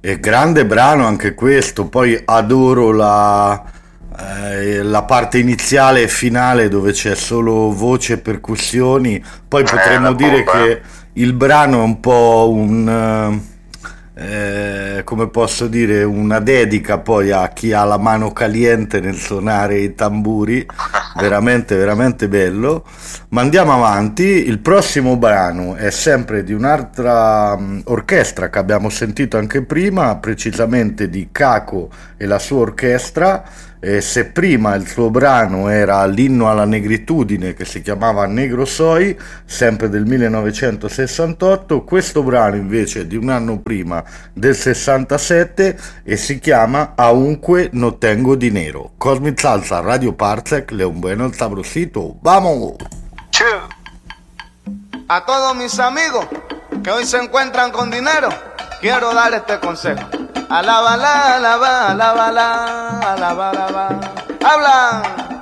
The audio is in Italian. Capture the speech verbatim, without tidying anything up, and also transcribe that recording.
E grande brano anche questo, poi adoro la, eh, la parte iniziale e finale dove c'è solo voce e percussioni, poi È potremmo una dire bomba. che il brano è un po' un, eh, eh, come posso dire, una dedica poi a chi ha la mano caliente nel suonare i tamburi, veramente, veramente bello. Ma andiamo avanti, il prossimo brano è sempre di un'altra mh, orchestra che abbiamo sentito anche prima, precisamente di Caco e la sua orchestra. E se prima il suo brano era l'inno alla negritudine che si chiamava Negro Soy, sempre del millenovecentosessantotto, questo brano invece è di un anno prima, del sessantasette, e si chiama Aunque no tengo dinero. Cosmic Salsa, Radio Parsec, Leon Bueno, el Sabrosito. ¡Vamos! Chill. A todos mis amigos que hoy se encuentran con dinero, quiero dar este consejo. Alaba, la, alaba, alaba, la, alaba, alaba. Hablan.